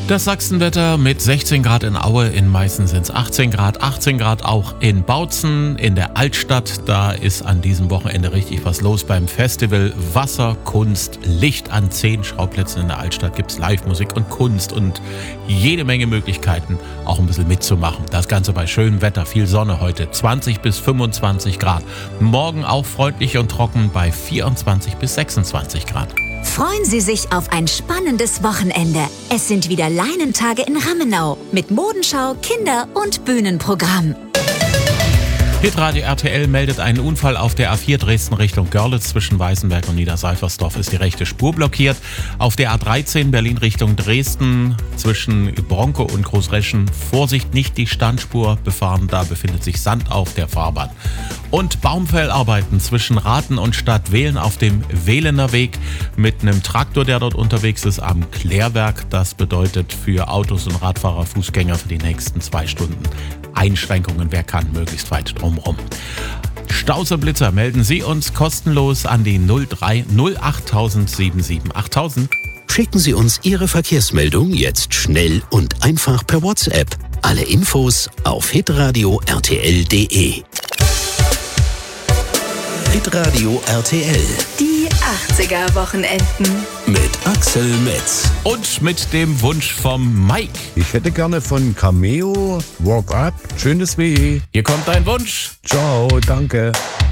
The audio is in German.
Das Sachsenwetter mit 16 Grad in Aue, in Meißen sind es 18 Grad auch in Bautzen, in der Altstadt. Da ist an diesem Wochenende richtig was los beim Festival Wasser, Kunst, Licht. An 10 Schauplätzen in der Altstadt gibt es Live-Musik und Kunst und jede Menge Möglichkeiten, auch ein bisschen mitzumachen. Das Ganze bei schönem Wetter, viel Sonne heute, 20 bis 25 Grad. Morgen auch freundlich und trocken bei 24 bis 26 Grad. Freuen Sie sich auf ein spannendes Wochenende. Es sind wieder Leinentage in Rammenau mit Modenschau, Kinder- und Bühnenprogramm. Hitradio RTL meldet einen Unfall auf der A4 Dresden Richtung Görlitz. Zwischen Weißenberg und Niederseifersdorf ist die rechte Spur blockiert. Auf der A13 Berlin Richtung Dresden zwischen Bronco und Großreschen. Vorsicht, nicht die Standspur befahren, da befindet sich Sand auf der Fahrbahn. Und Baumfellarbeiten zwischen Rathen und Stadtwehlen auf dem Wehlener Weg mit einem Traktor, der dort unterwegs ist, am Klärwerk. Das bedeutet für Autos und Radfahrer, Fußgänger für die nächsten 2 Stunden Einschränkungen. Wer kann, möglichst weit drumherum. Staus und Blitzer melden Sie uns kostenlos an die 03 08000 77 8000. Schicken Sie uns Ihre Verkehrsmeldung jetzt schnell und einfach per WhatsApp. Alle Infos auf hitradio rtl.de. Hitradio RTL. Die 80er-Wochenenden. Mit Axel Metz. Und mit dem Wunsch vom Mike. Ich hätte gerne von Cameo Walk Up. Schönes WE. Hier kommt dein Wunsch. Ciao, danke.